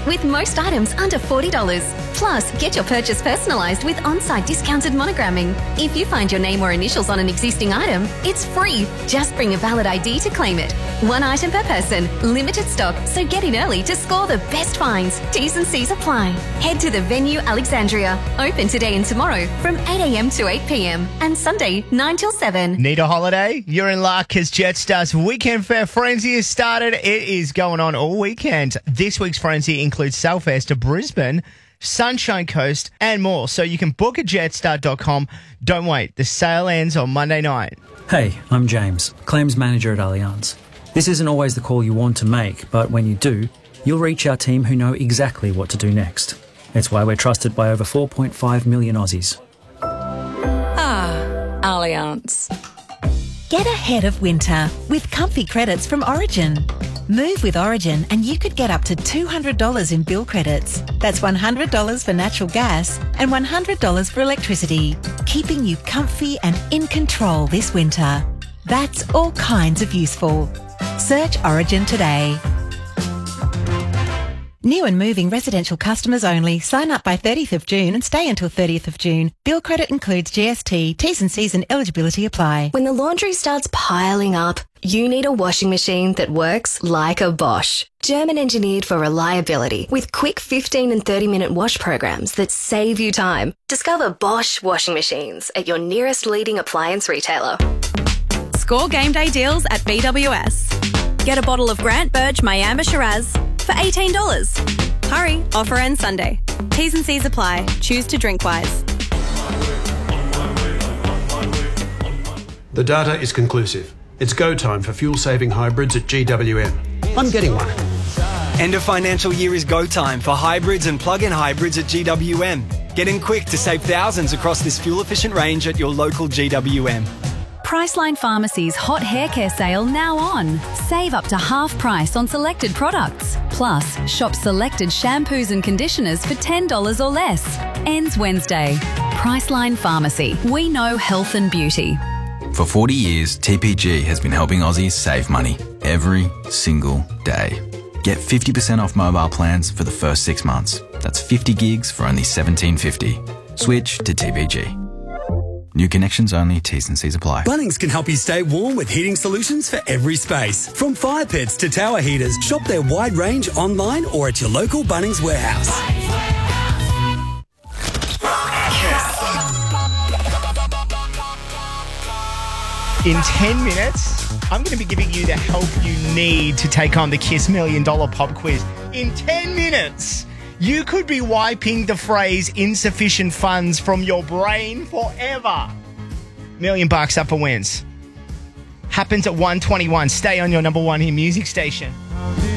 with most items under $40. Plus, get your purchase personalised with on-site discounted monogramming. If you find your name or initials on an existing item, it's free. Just bring a valid ID to claim it. One item per person, limited stock, so get in early to score the best finds. T's and C's apply. Head to the venue Alexandria. Open today and tomorrow from 8 a.m. to 8 p.m. and Sunday 9 till 7. Need a holiday? You're in luck because Jetstar's Weekend Fair Frenzy has started. It is going on all weekend. This week's Frenzy includes Sailfares to Brisbane, Sunshine Coast and more. So you can book at jetstar.com. Don't wait. The sale ends on Monday night. Hey, I'm James, Claims Manager at Allianz. This isn't always the call you want to make, but when you do, you'll reach our team who know exactly what to do next. It's why we're trusted by over 4.5 million Aussies. Allianz. Get ahead of winter with comfy credits from Origin. Move with Origin and you could get up to $200 in bill credits. That's $100 for natural gas and $100 for electricity, keeping you comfy and in control this winter. That's all kinds of useful. Search Origin today. New and moving residential customers only. Sign up by 30th of June and stay until 30th of June. Bill credit includes GST. T's and C's and eligibility apply. When the laundry starts piling up, you need a washing machine that works like a Bosch. German engineered for reliability with quick 15 and 30-minute wash programs that save you time. Discover Bosch washing machines at your nearest leading appliance retailer. Score game day deals at BWS. Get a bottle of Grant Burge Miami Shiraz for $18. Hurry, offer ends Sunday. T's and C's apply. Choose to drink wise. The data is conclusive. It's go time for fuel-saving hybrids at GWM. I'm getting one. End of financial year is go time for hybrids and plug-in hybrids at GWM. Get in quick to save thousands across this fuel-efficient range at your local GWM. Priceline Pharmacy's hot hair care sale now on. Save up to half price on selected products. Plus, shop selected shampoos and conditioners for $10 or less. Ends Wednesday. Priceline Pharmacy. We know health and beauty. For 40 years, TPG has been helping Aussies save money every single day. Get 50% off mobile plans for the first 6 months. That's 50 gigs for only $17.50. Switch to TPG. New connections only, T's and C's apply. Bunnings can help you stay warm with heating solutions for every space. From fire pits to tower heaters, shop their wide range online or at your local Bunnings warehouse. In 10 minutes, I'm going to be giving you the help you need to take on the Kiss $1 Million Pop Quiz. In 10 minutes, you could be wiping the phrase insufficient funds from your brain forever. $1 million up for wins. Happens at 1:21. Stay on your number one hit music station.